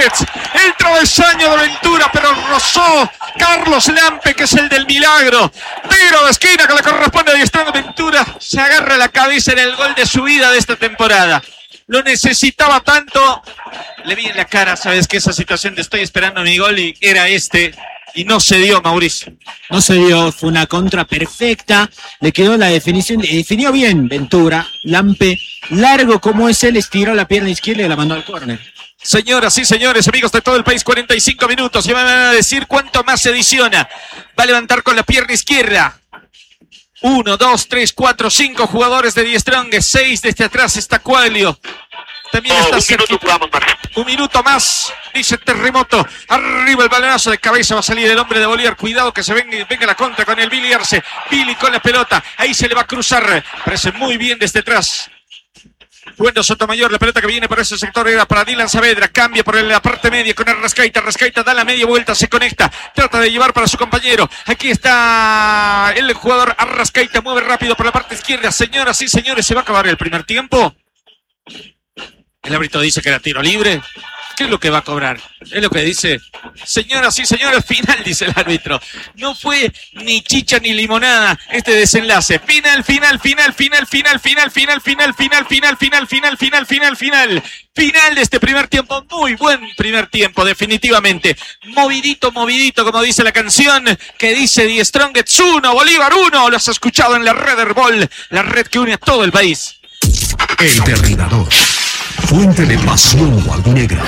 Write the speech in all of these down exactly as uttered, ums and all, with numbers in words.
Strongest. El travesaño de Ventura, pero rozó Carlos Lampe, que es el del milagro. Tiro de esquina que le corresponde a Die Strongest. Ventura se agarra la cabeza en el gol de su vida de esta temporada. Lo necesitaba tanto. Le vi en la cara, sabes que esa situación de estoy esperando mi gol y era este. Y no se dio, Mauricio. No se dio, fue una contra perfecta. Le quedó la definición, definió bien Ventura. Lampe, largo como es él, estiró la pierna izquierda y la mandó al córner. Señoras y señores, amigos de todo el país, cuarenta y cinco minutos. Y me van a decir cuánto más se adiciona. Va a levantar con la pierna izquierda. Uno, dos, tres, cuatro, cinco jugadores de Die Strongest. Seis desde atrás está Coelho. También oh, está un minuto jugamos, un minuto más, dice Terremoto. Arriba el balonazo de cabeza, va a salir el hombre de Bolívar. Cuidado que se venga, venga la contra con el Billy Arce. Billy con la pelota, ahí se le va a cruzar. Parece muy bien desde atrás. Bueno, Sotomayor, la pelota que viene por ese sector era para Dylan Saavedra, cambia por la parte media con Arrascaita, Arrascaita da la media vuelta, se conecta, trata de llevar para su compañero, aquí está el jugador Arrascaita, mueve rápido por la parte izquierda, señoras y señores, se va a acabar el primer tiempo. El árbitro dice que era tiro libre. ¿Qué es lo que va a cobrar? Es lo que dice. Señoras y señores, final, dice el árbitro. No fue ni chicha ni limonada este desenlace. Final, final, final, final, final, final, final, final, final, final, final, final, final, final, final. Final de este primer tiempo. Muy buen primer tiempo, definitivamente. Movidito, movidito, como dice la canción que dice Die Strongest uno, Bolívar uno. Lo has escuchado en la red Herbol, la red que une a todo el país. El Derribador. Fuente de pasión gualdinegra.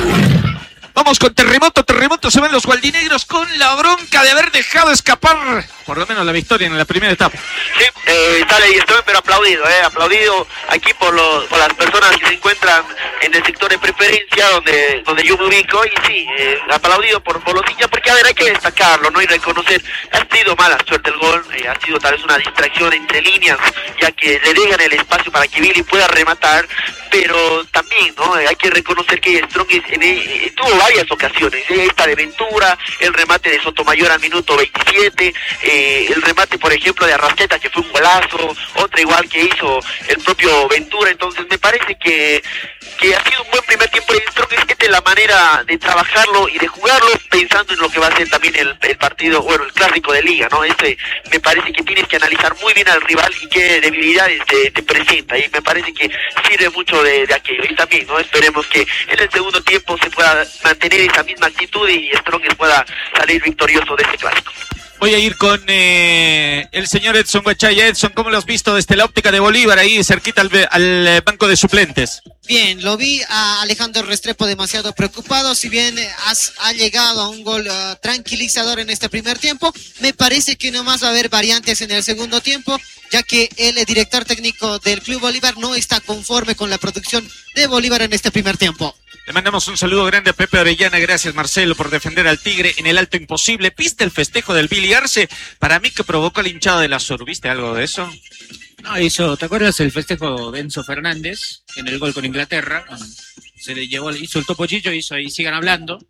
Vamos con Terremoto, Terremoto se van los gualdinegros con la bronca de haber dejado escapar por lo menos la victoria en la primera etapa. Sí, eh, sale Die Strongest, pero aplaudido, eh, aplaudido aquí por, los, por las personas que se encuentran en el sector de preferencia donde, donde yo me ubico, y sí, eh, aplaudido por, por los hinchas, porque a ver, hay que destacarlo, ¿no? Y reconocer, ha sido mala suerte el gol, eh, ha sido tal vez una distracción entre líneas, ya que le dejan el espacio para que Billy pueda rematar, pero también, ¿no? Hay que reconocer que Die Strongest en, eh, tuvo varias ocasiones, eh, esta de Ventura, el remate de Sotomayor al minuto veintisiete, eh, el remate, por ejemplo, de Arrascaita, que fue un golazo, otra igual que hizo el propio Ventura. Entonces me parece que, que ha sido un buen primer tiempo de Die Strongest. Esta es la manera de trabajarlo y de jugarlo pensando en lo que va a ser también el, el partido, bueno, el clásico de liga, ¿no? Este, me parece que tienes que analizar muy bien al rival y qué debilidades te, te presenta, y me parece que sirve mucho de, de aquello. Y también, ¿no? Esperemos que en el segundo tiempo se pueda mantener esa misma actitud y Strongest pueda salir victorioso de este clásico. Voy a ir con eh, el señor Edson Guachaya. Edson, ¿cómo lo has visto desde la óptica de Bolívar, ahí cerquita al, al banco de suplentes? Bien, lo vi a Alejandro Restrepo demasiado preocupado, si bien has, ha llegado a un gol uh, tranquilizador en este primer tiempo. Me parece que nomás va a haber variantes en el segundo tiempo, ya que el director técnico del Club Bolívar no está conforme con la producción de Bolívar en este primer tiempo. Le mandamos un saludo grande a Pepe Orellana. Gracias, Marcelo, por defender al Tigre en el alto imposible. ¿Viste el festejo del Billy Arce? Para mí que provocó la hinchada de la Sur. ¿Viste algo de eso? No, hizo, ¿te acuerdas el festejo de Enzo Fernández en el gol con Inglaterra? Se le llevó, hizo el topollillo, hizo ahí, sigan hablando.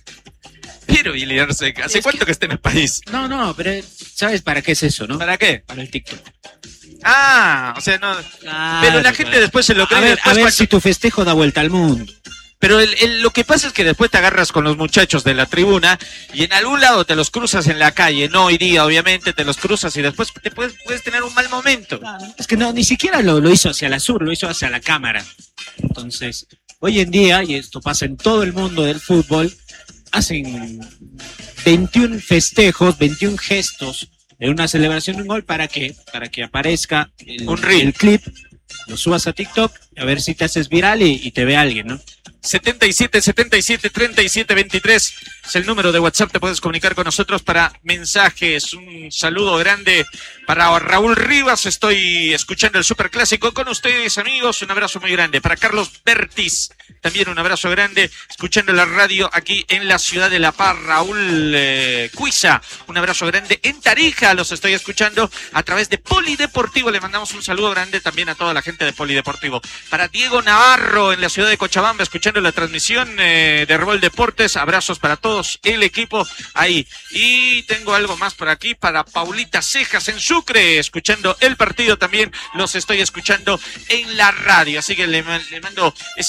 Pero Billy Arce, ¿hace es cuánto que... que está en el país? No, no, pero ¿sabes para qué es eso, no? ¿Para qué? Para el TikTok. Ah, o sea, no. Claro, pero la gente claro. después se lo cree. A ver, después a ver cuando... si tu festejo da vuelta al mundo. Pero el, el, lo que pasa es que después te agarras con los muchachos de la tribuna y en algún lado te los cruzas en la calle, no hoy día obviamente, te los cruzas y después te puedes, puedes tener un mal momento. Es que no, ni siquiera lo, lo hizo hacia la Sur, lo hizo hacia la cámara. Entonces, hoy en día, y esto pasa en todo el mundo del fútbol, hacen veintiún festejos, veintiún gestos en una celebración de un gol. ¿Para qué? Para que aparezca el, un reel. el clip, lo subas a TikTok, a ver si te haces viral y, y te ve alguien, ¿no? setenta y siete, setenta y siete, treinta y siete, veintitrés es el número de WhatsApp, te puedes comunicar con nosotros para mensajes. Un saludo grande para Raúl Rivas, estoy escuchando el Superclásico con ustedes, amigos, un abrazo muy grande. Para Carlos Bertis, también un abrazo grande, escuchando la radio aquí en la ciudad de La Paz. Raúl eh, Cuiza, un abrazo grande en Tarija, los estoy escuchando a través de Polideportivo, le mandamos un saludo grande también a toda la gente de Polideportivo. Para Diego Navarro en la ciudad de Cochabamba, escuchando la transmisión eh, de Herbol Deportes, abrazos para todos el equipo ahí. Y tengo algo más por aquí para Paulita Cejas en Sucre, escuchando el partido también, los estoy escuchando en la radio, así que le, le mando